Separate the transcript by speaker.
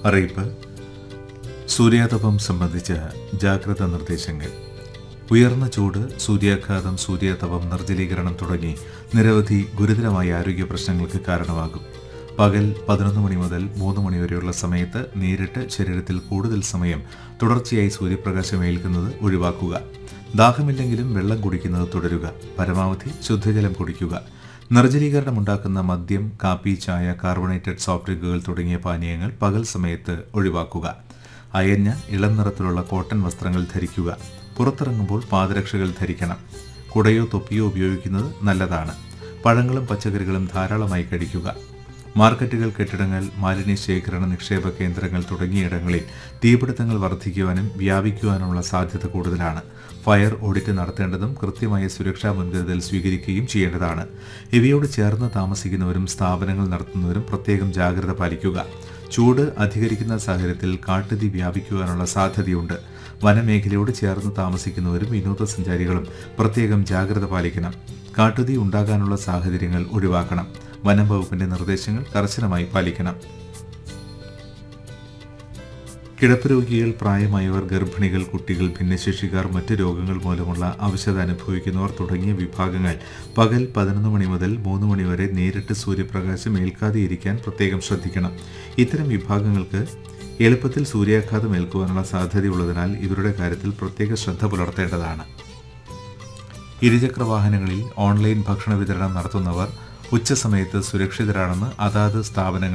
Speaker 1: അറിയിപ്പ്. സൂര്യാതപം സംബന്ധിച്ച ജാഗ്രതാ നിർദ്ദേശങ്ങൾ. ഉയർന്ന ചൂട്, സൂര്യാഘാതം, സൂര്യാതപം, നിർജ്ജലീകരണം തുടങ്ങി നിരവധി ഗുരുതരമായ ആരോഗ്യ പ്രശ്നങ്ങൾക്ക് കാരണമാകും. പകൽ 11 മണി മുതൽ 3 മണി വരെയുള്ള സമയത്ത് നേരിട്ട് ശരീരത്തിൽ കൂടുതൽ സമയം തുടർച്ചയായി സൂര്യപ്രകാശം ഏൽക്കുന്നത് ഒഴിവാക്കുക. ദാഹമില്ലെങ്കിലും വെള്ളം കുടിക്കുന്നത് തുടരുക. പരമാവധി ശുദ്ധജലം കുടിക്കുക. നിർജ്ജലീകരണമുണ്ടാക്കുന്ന മദ്യം, കാപ്പി, ചായ, കാർബണേറ്റഡ് സോഫ്റ്റ് ഡ്രിങ്കുകൾ തുടങ്ങിയ പാനീയങ്ങൾ പകൽ സമയത്ത് ഒഴിവാക്കുക. അയഞ്ഞ ഇളം നിറത്തിലുള്ള കോട്ടൺ വസ്ത്രങ്ങൾ ധരിക്കുക. പുറത്തിറങ്ങുമ്പോൾ പാദരക്ഷകൾ ധരിക്കണം. കുടയോ തൊപ്പിയോ ഉപയോഗിക്കുന്നത് നല്ലതാണ്. പഴങ്ങളും പച്ചക്കറികളും ധാരാളമായി കഴിക്കുക. മാർക്കറ്റുകൾ, കെട്ടിടങ്ങൾ, മാലിന്യ ശേഖരണ നിക്ഷേപ കേന്ദ്രങ്ങൾ തുടങ്ങിയിടങ്ങളിൽ തീപിടുത്തങ്ങൾ വർദ്ധിക്കുവാനും വ്യാപിക്കുവാനുമുള്ള സാധ്യത കൂടുതലാണ്. ഫയർ ഓഡിറ്റ് നടത്തേണ്ടതും കൃത്യമായ സുരക്ഷാ മുൻകരുതൽ സ്വീകരിക്കുകയും ചെയ്യേണ്ടതാണ്. ഇവയോട് ചേർന്ന് താമസിക്കുന്നവരും സ്ഥാപനങ്ങൾ നടത്തുന്നവരും പ്രത്യേകം ജാഗ്രത പാലിക്കുക. ചൂട് അധികരിക്കുന്ന സാഹചര്യത്തിൽ കാട്ടുതീ വ്യാപിക്കുവാനുള്ള സാധ്യതയുണ്ട്. വനമേഖലയോട് ചേർന്ന് താമസിക്കുന്നവരും വിനോദസഞ്ചാരികളും പ്രത്യേകം ജാഗ്രത പാലിക്കണം. കാട്ടുതീ ഉണ്ടാകാനുള്ള സാഹചര്യങ്ങൾ ഒഴിവാക്കണം. വനം വകുപ്പിന്റെ നിർദ്ദേശങ്ങൾ കർശനമായി പാലിക്കണം. കിടപ്പ് രോഗികൾ, പ്രായമായവർ, ഗർഭിണികൾ, കുട്ടികൾ, ഭിന്നശേഷിക്കാർ, മറ്റ് രോഗങ്ങൾ മൂലമുള്ള അവശത അനുഭവിക്കുന്നവർ തുടങ്ങിയ വിഭാഗങ്ങൾ പകൽ 11 മണി മുതൽ 3 മണി വരെ നേരിട്ട് സൂര്യപ്രകാശം ഏൽക്കാതെ ഇരിക്കാൻ പ്രത്യേകം ശ്രദ്ധിക്കണം. ഇത്തരം വിഭാഗങ്ങൾക്ക് എളുപ്പത്തിൽ സൂര്യാഘാതം ഏൽക്കുവാനുള്ള സാധ്യതയുള്ളതിനാൽ ഇവരുടെ കാര്യത്തിൽ പ്രത്യേക ശ്രദ്ധ പുലർത്തേണ്ടതാണ്. ഇരുചക്രവാഹനങ്ങളിൽ ഓൺലൈൻ ഭക്ഷണ വിതരണം നടത്തുന്നവർ ഉച്ചസമയത്ത് സുരക്ഷിതരാണെന്ന് അതാത് സ്ഥാപനങ്ങൾ